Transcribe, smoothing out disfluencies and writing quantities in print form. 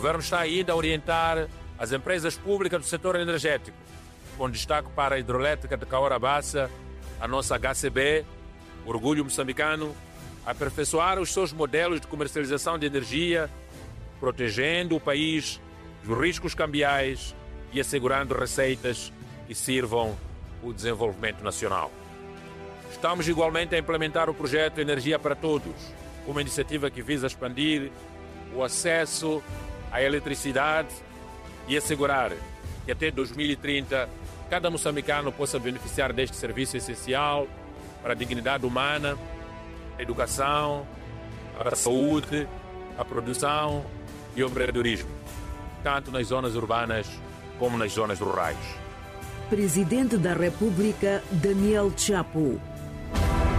Governo está ainda a orientar as empresas públicas do setor energético, com destaque para a hidroelétrica de Cahora Bassa, a nossa HCB, orgulho moçambicano, a aperfeiçoar os seus modelos de comercialização de energia, protegendo o país dos riscos cambiais e assegurando receitas que sirvam o desenvolvimento nacional. Estamos igualmente a implementar o projeto Energia para Todos, uma iniciativa que visa expandir o acesso à eletricidade e assegurar que até 2030 cada moçambicano possa beneficiar deste serviço essencial para a dignidade humana, a educação, a saúde, a produção e o empreendedorismo, tanto nas zonas urbanas como nas zonas rurais. Presidente da República, Daniel Chapo.